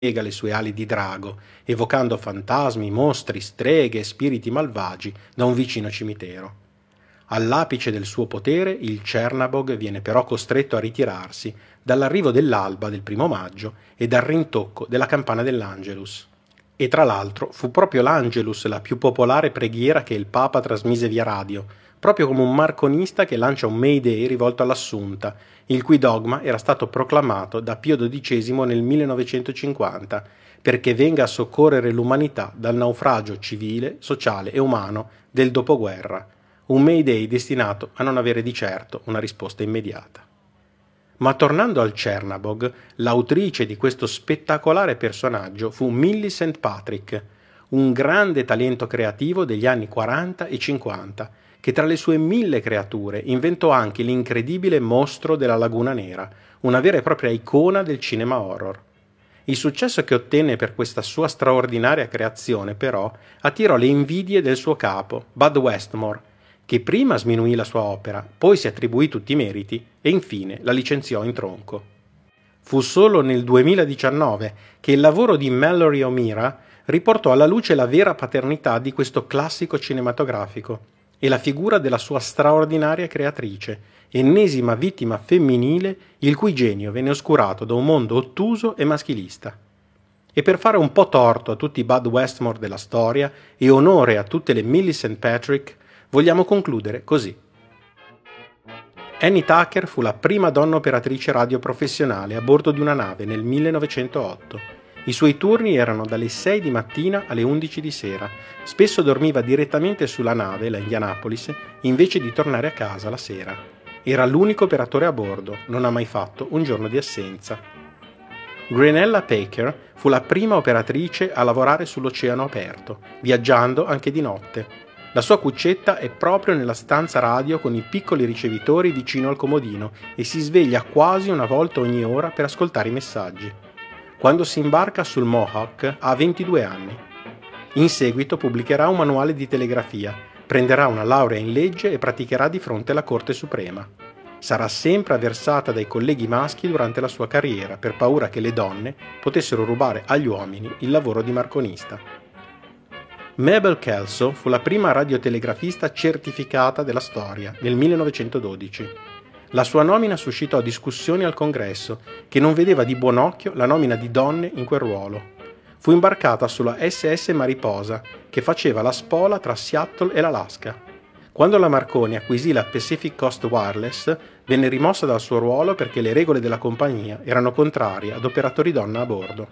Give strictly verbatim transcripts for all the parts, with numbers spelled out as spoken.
piega le sue ali di drago, evocando fantasmi, mostri, streghe e spiriti malvagi da un vicino cimitero. All'apice del suo potere, il Cernabog viene però costretto a ritirarsi dall'arrivo dell'alba del primo maggio e dal rintocco della campana dell'Angelus. E tra l'altro fu proprio l'Angelus la più popolare preghiera che il Papa trasmise via radio, proprio come un marconista che lancia un Mayday rivolto all'Assunta, il cui dogma era stato proclamato da Pio dodicesimo nel millenovecentocinquanta, perché venga a soccorrere l'umanità dal naufragio civile, sociale e umano del dopoguerra, un Mayday destinato a non avere di certo una risposta immediata. Ma tornando al Cernabog, l'autrice di questo spettacolare personaggio fu Millicent Patrick, un grande talento creativo degli anni quaranta e cinquanta, che tra le sue mille creature inventò anche l'incredibile Mostro della Laguna Nera, una vera e propria icona del cinema horror. Il successo che ottenne per questa sua straordinaria creazione, però, attirò le invidie del suo capo, Bud Westmore, che prima sminuì la sua opera, poi si attribuì tutti i meriti e infine la licenziò in tronco. Fu solo nel duemiladiciannove che il lavoro di Mallory O'Meara riportò alla luce la vera paternità di questo classico cinematografico e la figura della sua straordinaria creatrice, ennesima vittima femminile il cui genio venne oscurato da un mondo ottuso e maschilista. E per fare un po' torto a tutti i Bud Westmore della storia e onore a tutte le Millicent Patrick, vogliamo concludere così. Annie Tucker fu la prima donna operatrice radio professionale a bordo di una nave nel millenovecentootto. I suoi turni erano dalle sei di mattina alle undici di sera. Spesso dormiva direttamente sulla nave, la Indianapolis, invece di tornare a casa la sera. Era l'unico operatore a bordo, non ha mai fatto un giorno di assenza. Grenella Packer fu la prima operatrice a lavorare sull'oceano aperto, viaggiando anche di notte. La sua cuccetta è proprio nella stanza radio con i piccoli ricevitori vicino al comodino e si sveglia quasi una volta ogni ora per ascoltare i messaggi. Quando si imbarca sul Mohawk ha ventidue anni. In seguito pubblicherà un manuale di telegrafia, prenderà una laurea in legge e praticherà di fronte alla Corte Suprema. Sarà sempre avversata dai colleghi maschi durante la sua carriera per paura che le donne potessero rubare agli uomini il lavoro di marconista. Mabel Kelso fu la prima radiotelegrafista certificata della storia nel millenovecentododici. La sua nomina suscitò discussioni al Congresso, che non vedeva di buon occhio la nomina di donne in quel ruolo. Fu imbarcata sulla S S Mariposa, che faceva la spola tra Seattle e l'Alaska. Quando la Marconi acquisì la Pacific Coast Wireless, venne rimossa dal suo ruolo perché le regole della compagnia erano contrarie ad operatori donna a bordo.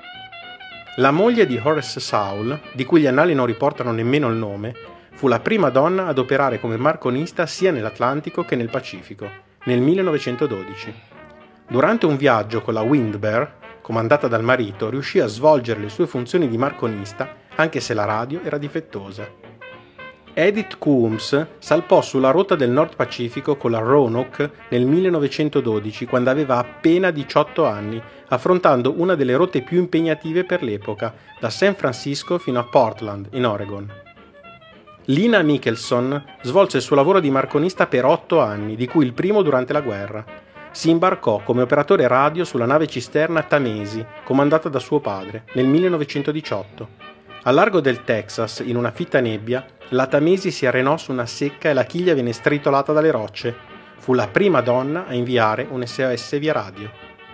La moglie di Horace Saul, di cui gli annali non riportano nemmeno il nome, fu la prima donna ad operare come marconista sia nell'Atlantico che nel Pacifico, nel millenovecentododici. Durante un viaggio con la Wind Bear, comandata dal marito, riuscì a svolgere le sue funzioni di marconista anche se la radio era difettosa. Edith Coombs salpò sulla rotta del Nord Pacifico con la Roanoke nel millenovecentododici quando aveva appena diciotto anni, affrontando una delle rotte più impegnative per l'epoca, da San Francisco fino a Portland, in Oregon. Lina Michelson svolse il suo lavoro di marconista per otto anni, di cui il primo durante la guerra. Si imbarcò come operatore radio sulla nave cisterna Tamesi, comandata da suo padre, nel millenovecentodiciotto. Al largo del Texas, in una fitta nebbia, la Tamesi si arenò su una secca e la chiglia venne stritolata dalle rocce. Fu la prima donna a inviare un S O S via radio.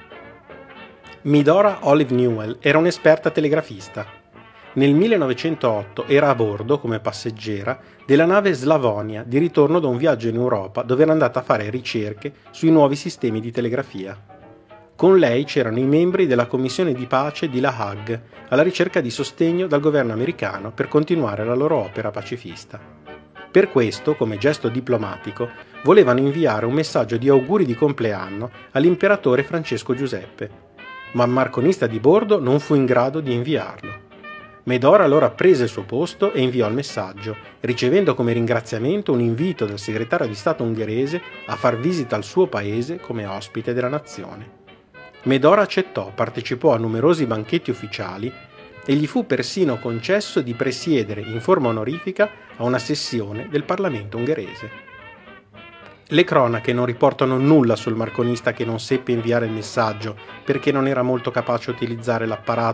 Medora Olive Newell era un'esperta telegrafista. Nel millenovecentootto era a bordo, come passeggera, della nave Slavonia, di ritorno da un viaggio in Europa dove era andata a fare ricerche sui nuovi sistemi di telegrafia. Con lei c'erano i membri della Commissione di pace di La Hague, alla ricerca di sostegno dal governo americano per continuare la loro opera pacifista. Per questo, come gesto diplomatico, volevano inviare un messaggio di auguri di compleanno all'imperatore Francesco Giuseppe, ma il marconista di bordo non fu in grado di inviarlo. Medora allora prese il suo posto e inviò il messaggio, ricevendo come ringraziamento un invito dal segretario di Stato ungherese a far visita al suo paese come ospite della nazione. Medora accettò, partecipò a numerosi banchetti ufficiali e gli fu persino concesso di presiedere in forma onorifica a una sessione del Parlamento ungherese. Le cronache non riportano nulla sul marconista che non seppe inviare il messaggio perché non era molto capace a utilizzare l'apparato